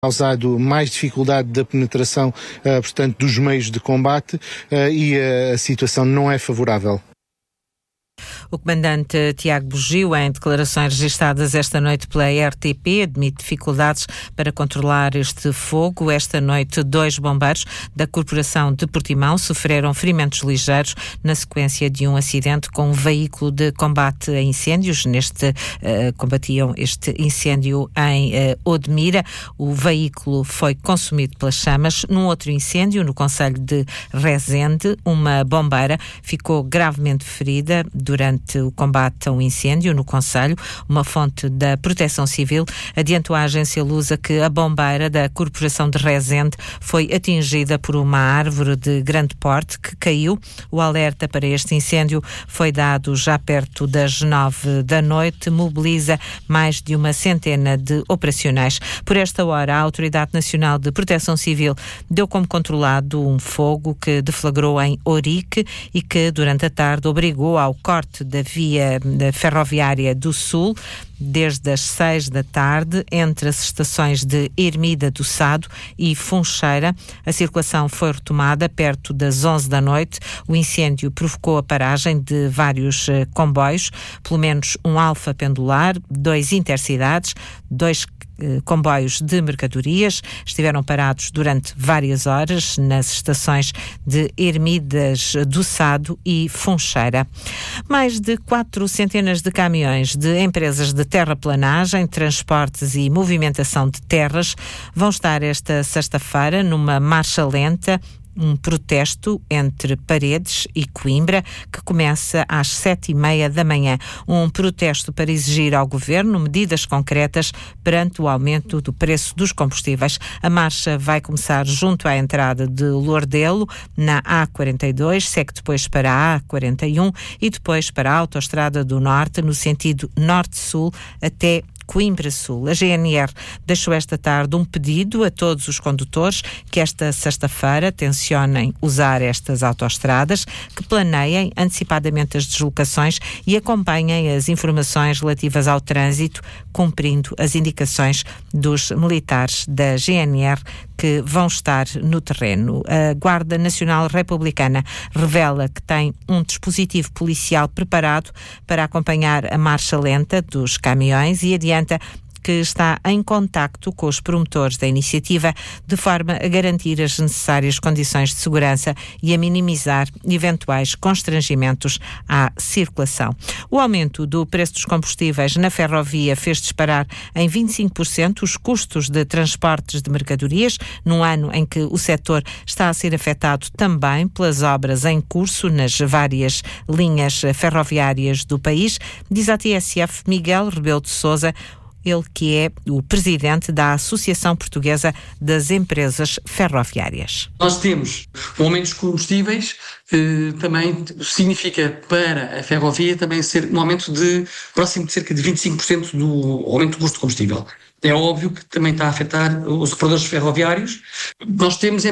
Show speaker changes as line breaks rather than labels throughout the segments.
causado mais dificuldade da penetração, portanto, dos meios de combate, e a situação não é favorável.
O comandante Tiago Bugio, em declarações registradas esta noite pela RTP, admite dificuldades para controlar este fogo. Esta noite, 2 bombeiros da Corporação de Portimão sofreram ferimentos ligeiros na sequência de um acidente com um veículo de combate a incêndios. Combatiam este incêndio em Odmira. O veículo foi consumido pelas chamas. Num outro incêndio, no concelho de Rezende, uma bombeira ficou gravemente ferida durante o combate a um incêndio no concelho. Uma fonte da Proteção Civil adiantou à agência Lusa que a bombeira da Corporação de Rezende foi atingida por uma árvore de grande porte que caiu. O alerta para este incêndio foi dado já perto das 9 da noite. Mobiliza mais de uma centena de operacionais. Por esta hora, a Autoridade Nacional de Proteção Civil deu como controlado um fogo que deflagrou em Ourique e que durante a tarde obrigou ao corte da via ferroviária do Sul, desde as 6 da tarde, entre as estações de Ermida do Sado e Funcheira. A circulação foi retomada perto das 11 da noite. O incêndio provocou a paragem de vários comboios, pelo menos um Alfa pendular, 2 intercidades, 2 comboios de mercadorias estiveram parados durante várias horas nas estações de Ermidas do Sado e Funcheira. Mais de 4 centenas de caminhões de empresas de terraplanagem, transportes e movimentação de terras vão estar esta sexta-feira numa marcha lenta, um protesto entre Paredes e Coimbra, que começa às 7h30 da manhã. Um protesto para exigir ao Governo medidas concretas perante o aumento do preço dos combustíveis. A marcha vai começar junto à entrada de Lourdelo, na A42, segue depois para a A41 e depois para a Autoestrada do Norte, no sentido norte-sul, até Coimbra Sul. A GNR deixou esta tarde um pedido a todos os condutores que esta sexta-feira tencionem usar estas autoestradas, que planeiem antecipadamente as deslocações e acompanhem as informações relativas ao trânsito, cumprindo as indicações dos militares da GNR que vão estar no terreno. A Guarda Nacional Republicana revela que tem um dispositivo policial preparado para acompanhar a marcha lenta dos caminhões e adianta que está em contacto com os promotores da iniciativa de forma a garantir as necessárias condições de segurança e a minimizar eventuais constrangimentos à circulação. O aumento do preço dos combustíveis na ferrovia fez disparar em 25% os custos de transportes de mercadorias, num ano em que o setor está a ser afetado também pelas obras em curso nas várias linhas ferroviárias do país, diz à TSF Miguel Rebelo de Sousa, ele que é o presidente da Associação Portuguesa das Empresas Ferroviárias.
Nós temos um aumento dos combustíveis, também significa para a ferrovia também ser um aumento de próximo de cerca de 25% do aumento do custo de combustível. É óbvio que também está a afetar os operadores ferroviários. Nós temos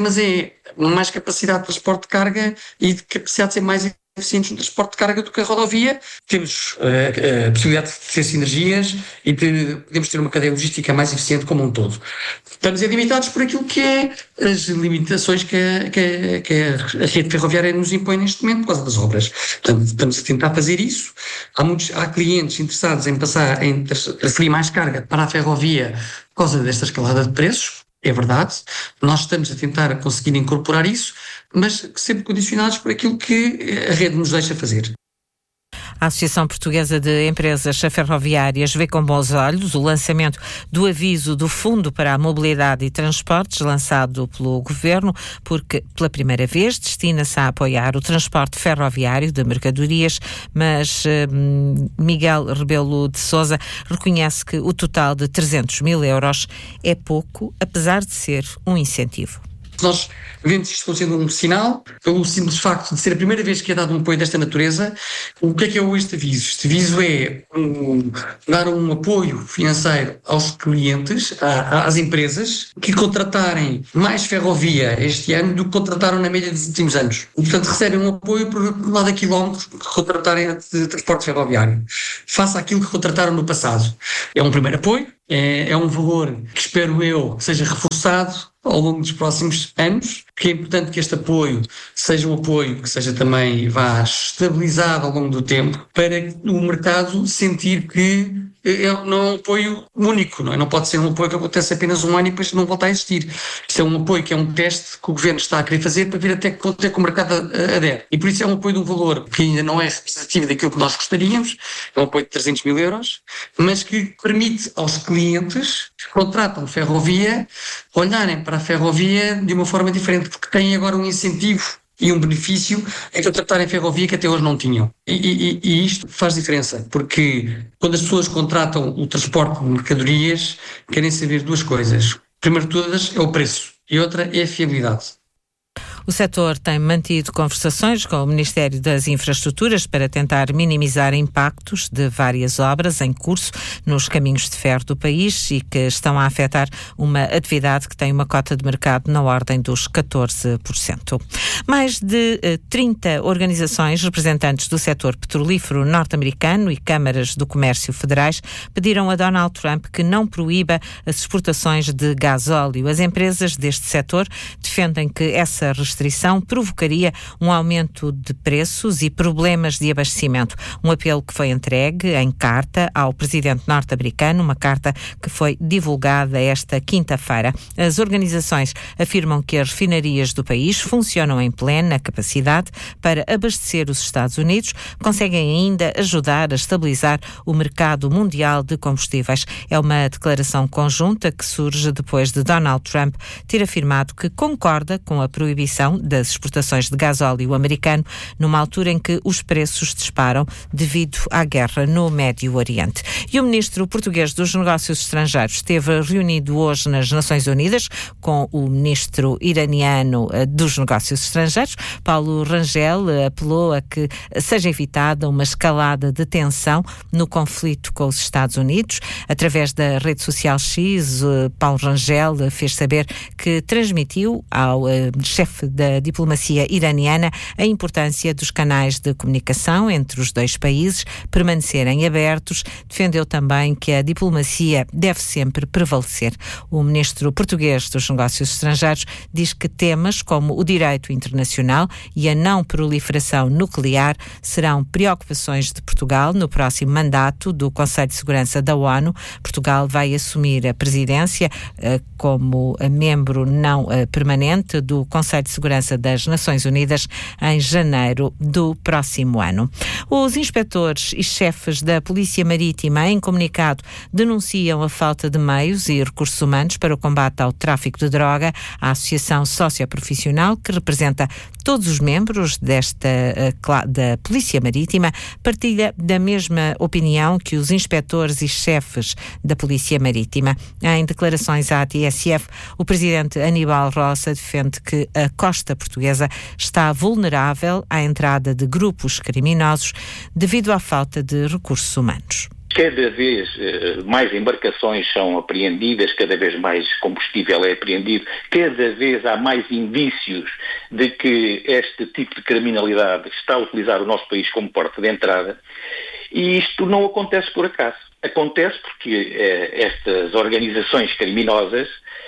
mais capacidade de transporte de carga e de capacidade de ser mais eficientes no transporte de carga do que a rodovia. Temos a possibilidade de ter sinergias e podemos ter uma cadeia logística mais eficiente como um todo. Estamos limitados por aquilo que é as limitações que a rede ferroviária nos impõe neste momento por causa das obras. Portanto, estamos a tentar fazer isso. Há clientes interessados em transferir mais carga para a ferrovia por causa desta escalada de preços. É verdade, nós estamos a tentar conseguir incorporar isso, mas sempre condicionados por aquilo que a rede nos deixa fazer.
A Associação Portuguesa de Empresas Ferroviárias vê com bons olhos o lançamento do aviso do Fundo para a Mobilidade e Transportes, lançado pelo Governo, porque pela primeira vez destina-se a apoiar o transporte ferroviário de mercadorias, mas Miguel Rebelo de Sousa reconhece que o total de 300 mil euros é pouco, apesar de ser um incentivo.
Nós vemos isto como sendo um sinal, pelo simples facto de ser a primeira vez que é dado um apoio desta natureza. O que é este aviso? Este aviso é dar um apoio financeiro aos clientes, às empresas, que contratarem mais ferrovia este ano do que contrataram na média dos últimos anos. E, portanto, recebem um apoio por lá de quilómetros que contratarem de transporte ferroviário, face àquilo que contrataram no passado. É um primeiro apoio. É um valor que espero eu que seja reforçado ao longo dos próximos anos, que é importante que este apoio seja um apoio que seja também estabilizado ao longo do tempo, para o mercado sentir que não é um apoio único, não é? Não pode ser um apoio que acontece apenas um ano e depois não volta a existir. Isto é um apoio que é um teste que o Governo está a querer fazer para ver até que ponto é que o mercado adere. E por isso é um apoio de um valor que ainda não é representativo daquilo que nós gostaríamos, é um apoio de 300 mil euros, mas que permite aos clientes que contratam ferrovia olharem para a ferrovia de uma forma diferente, porque têm agora um incentivo e um benefício em contratarem ferrovia que até hoje não tinham. E isto faz diferença, porque quando as pessoas contratam o transporte de mercadorias, querem saber duas coisas. Primeiro de todas é o preço e outra é a fiabilidade.
O setor tem mantido conversações com o Ministério das Infraestruturas para tentar minimizar impactos de várias obras em curso nos caminhos de ferro do país e que estão a afetar uma atividade que tem uma cota de mercado na ordem dos 14%. Mais de 30 organizações representantes do setor petrolífero norte-americano e câmaras do comércio federais pediram a Donald Trump que não proíba as exportações de gasóleo. As empresas deste setor defendem que essa restrição provocaria um aumento de preços e problemas de abastecimento. Um apelo que foi entregue em carta ao presidente norte-americano, uma carta que foi divulgada esta quinta-feira. As organizações afirmam que as refinarias do país funcionam em plena capacidade para abastecer os Estados Unidos, conseguem ainda ajudar a estabilizar o mercado mundial de combustíveis. É uma declaração conjunta que surge depois de Donald Trump ter afirmado que concorda com a proibição das exportações de gasóleo americano numa altura em que os preços disparam devido à guerra no Médio Oriente. E o ministro português dos Negócios Estrangeiros esteve reunido hoje nas Nações Unidas com o ministro iraniano dos Negócios Estrangeiros. Paulo Rangel apelou a que seja evitada uma escalada de tensão no conflito com os Estados Unidos. Através da rede social X, Paulo Rangel fez saber que transmitiu ao chefe da diplomacia iraniana a importância dos canais de comunicação entre os dois países permanecerem abertos. Defendeu também que a diplomacia deve sempre prevalecer. O ministro português dos Negócios Estrangeiros diz que temas como o direito internacional e a não proliferação nuclear serão preocupações de Portugal no próximo mandato do Conselho de Segurança da ONU. Portugal vai assumir a presidência como membro não permanente do Conselho de Segurança das Nações Unidas em janeiro do próximo ano. Os inspectores e chefes da Polícia Marítima, em comunicado, denunciam a falta de meios e recursos humanos para o combate ao tráfico de droga. A Associação Socioprofissional, que representa todos os membros da Polícia Marítima, partilha da mesma opinião que os inspectores e chefes da Polícia Marítima. Em declarações à TSF, o presidente Aníbal Roça defende que a costa portuguesa está vulnerável à entrada de grupos criminosos devido à falta de recursos humanos.
Cada vez mais embarcações são apreendidas, cada vez mais combustível é apreendido, cada vez há mais indícios de que este tipo de criminalidade está a utilizar o nosso país como porta de entrada, e isto não acontece por acaso. Acontece porque estas organizações criminosas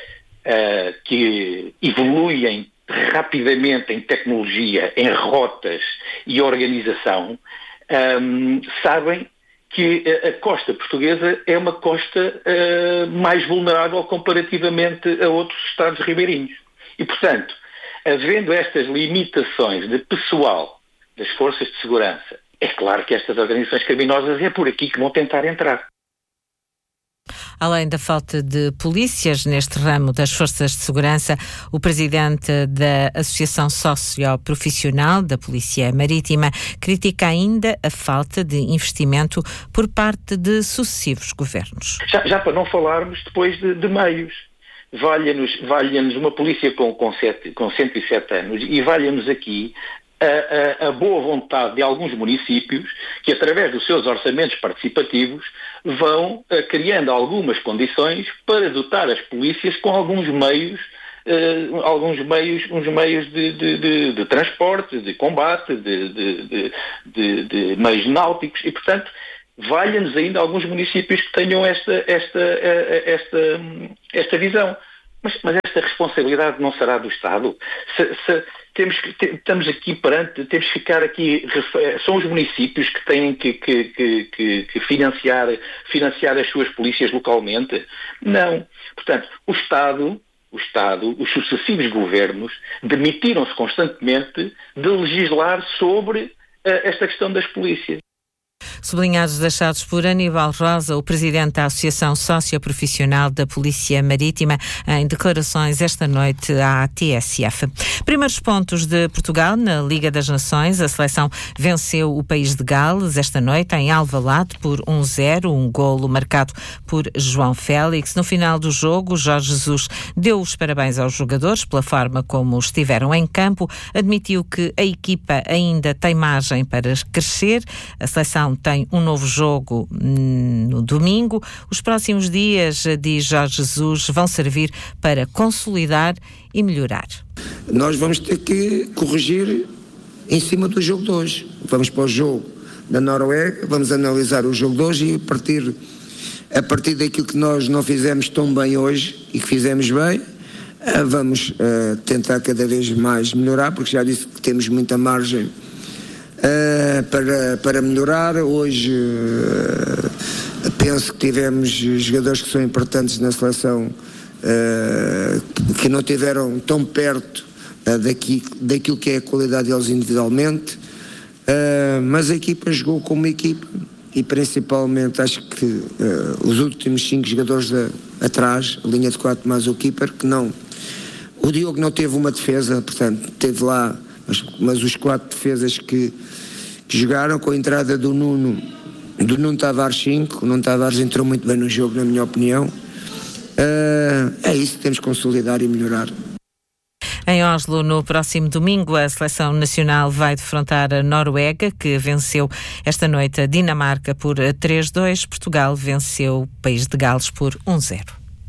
que evoluem rapidamente em tecnologia, em rotas e organização, sabem que a costa portuguesa é uma costa mais vulnerável comparativamente a outros estados ribeirinhos. E, portanto, havendo estas limitações de pessoal das forças de segurança, é claro que estas organizações criminosas é por aqui que vão tentar entrar.
Além da falta de polícias neste ramo das forças de segurança, o presidente da Associação Socioprofissional da Polícia Marítima critica ainda a falta de investimento por parte de sucessivos governos.
Já para não falarmos depois de meios. Valha-nos uma polícia com 107 anos e valha-nos aqui a boa vontade de alguns municípios que, através dos seus orçamentos participativos, vão criando algumas condições para dotar as polícias com alguns meios de transporte, de combate, de meios náuticos e, portanto, valha-nos ainda alguns municípios que tenham esta visão. Mas esta responsabilidade não será do Estado? Temos aqui temos que ficar aqui, são os municípios que têm que financiar as suas polícias localmente? Não. Portanto, o Estado, os sucessivos governos, demitiram-se constantemente de legislar sobre esta questão das polícias.
Sublinhados deixados por Aníbal Rosa, o presidente da Associação Socioprofissional da Polícia Marítima, em declarações esta noite à TSF. Primeiros pontos de Portugal na Liga das Nações. A seleção venceu o país de Gales esta noite em Alvalade por 1-0, um golo marcado por João Félix. No final do jogo, Jorge Jesus deu os parabéns aos jogadores pela forma como estiveram em campo, admitiu que a equipa ainda tem margem para crescer. A seleção tem um novo jogo no domingo. Os próximos dias, diz Jorge Jesus, vão servir para consolidar e melhorar.
Nós vamos ter que corrigir em cima do jogo de hoje. Vamos para o jogo da Noruega, vamos analisar o jogo de hoje e a partir daquilo que nós não fizemos tão bem hoje e que fizemos bem, vamos tentar cada vez mais melhorar, porque já disse que temos muita margem para melhorar. Hoje penso que tivemos jogadores que são importantes na seleção que não estiveram tão perto daquilo que é a qualidade deles individualmente, mas a equipa jogou como equipa e principalmente acho que os últimos 5 jogadores atrás, a linha de 4 mais o keeper, que não, o Diogo não teve uma defesa, portanto teve lá, mas os 4 defesas que jogaram, com a entrada do Nuno Tavares 5, o Nuno Tavares entrou muito bem no jogo, na minha opinião. É isso que temos que consolidar e melhorar.
Em Oslo, no próximo domingo, a seleção nacional vai defrontar a Noruega, que venceu esta noite a Dinamarca por 3-2. Portugal venceu o país de Gales por 1-0.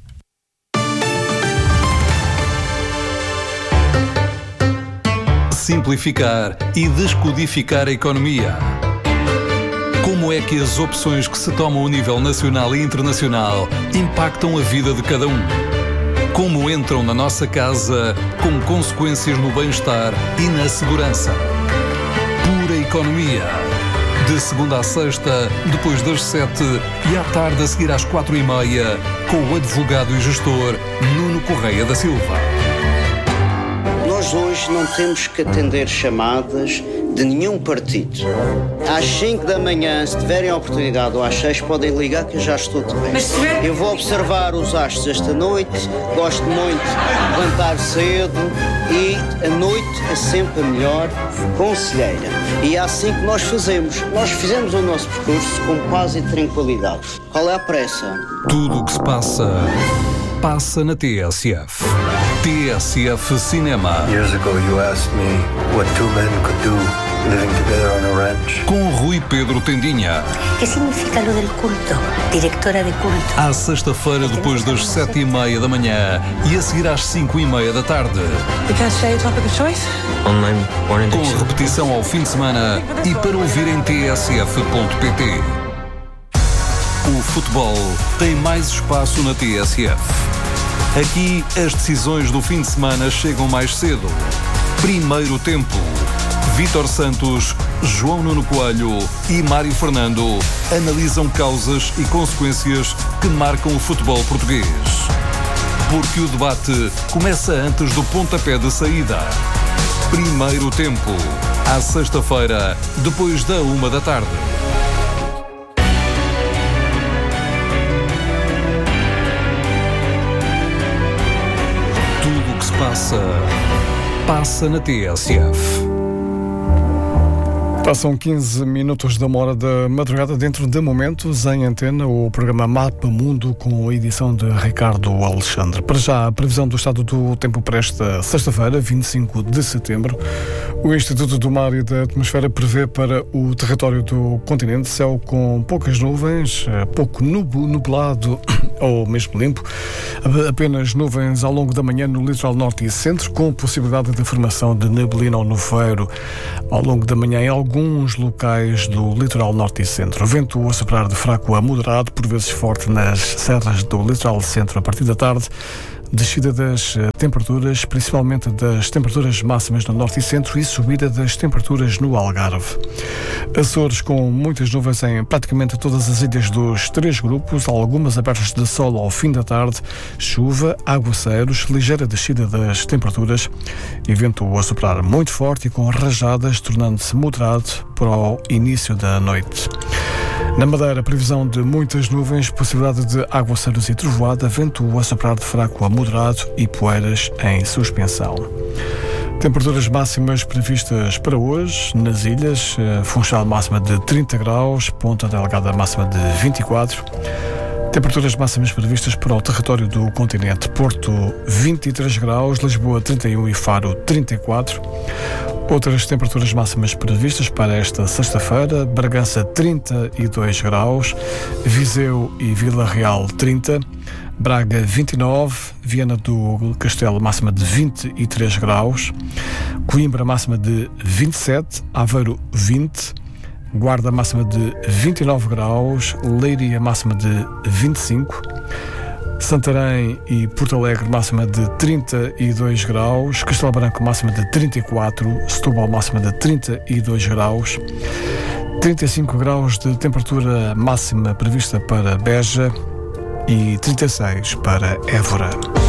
Simplificar e descodificar a economia. Como é que as opções que se tomam a nível nacional e internacional impactam a vida de cada um? Como entram na nossa casa com consequências no bem-estar e na segurança? Pura economia. De segunda à sexta, depois das 7 e à tarde a seguir às 4:30, com o advogado e gestor Nuno Correia da Silva.
Nós hoje não temos que atender chamadas de nenhum partido. Às 5 da manhã, se tiverem a oportunidade, ou às 6, podem ligar que eu já estou de bem. Eu vou observar os astros esta noite, gosto muito de levantar cedo e a noite é sempre a melhor conselheira. E é assim que nós fazemos. Nós fizemos o nosso percurso com paz e tranquilidade. Qual é a pressa?
Tudo o que se passa na TSF. TSF Cinema.
Years ago you asked me what 2 men could do living together on a ranch.
Com Rui Pedro Tendinha.
¿Qué significa lo del culto? Directora de culto.
À sexta-feira, depois das 7:30 da manhã e a seguir às 5:30 da tarde. Com repetição ao fim de semana e para ouvir em tsf.pt. O futebol tem mais espaço na TSF. Aqui, as decisões do fim de semana chegam mais cedo. Primeiro tempo. Vítor Santos, João Nuno Coelho e Mário Fernando analisam causas e consequências que marcam o futebol português. Porque o debate começa antes do pontapé de saída. Primeiro tempo. À sexta-feira, depois da 1 da tarde. Passa na TSF.
Passam 15 minutos da hora da madrugada. Dentro de momentos, em antena, o programa Mapa Mundo com a edição de Ricardo Alexandre. Para já, a previsão do estado do tempo para esta sexta-feira, 25 de setembro. O Instituto do Mar e da Atmosfera prevê para o território do continente céu com poucas nuvens, pouco nublado ou mesmo limpo. Apenas nuvens ao longo da manhã no litoral norte e centro, com possibilidade de formação de neblina ou nevoeiro ao longo da manhã em alguns alguns locais do litoral norte e centro. Vento a soprar de fraco a moderado, por vezes forte nas serras do litoral centro a partir da tarde. Descida das temperaturas, principalmente das temperaturas máximas no norte e centro, e subida das temperaturas no Algarve. Açores com muitas nuvens em praticamente todas as ilhas dos 3 grupos, algumas abertas de sol ao fim da tarde, chuva, aguaceiros, ligeira descida das temperaturas e vento a soprar muito forte e com rajadas, tornando-se moderado para o início da noite. Na Madeira, previsão de muitas nuvens, possibilidade de aguaceiros e trovoada, vento a soprar de fraco a moderado e poeiras em suspensão. Temperaturas máximas previstas para hoje nas ilhas: Funchal máxima de 30 graus, Ponta Delgada máxima de 24. Temperaturas máximas previstas para o território do continente: Porto 23 graus, Lisboa 31 e Faro 34. Outras temperaturas máximas previstas para esta sexta-feira: Bragança 32 graus, Viseu e Vila Real 30, Braga 29, Viana do Castelo máxima de 23 graus, Coimbra máxima de 27, Aveiro 20, Guarda máxima de 29 graus, Leiria máxima de 25, Santarém e Porto Alegre máxima de 32 graus, Castelo Branco máxima de 34, Setúbal máxima de 32 graus, 35 graus de temperatura máxima prevista para Beja e 36 para Évora.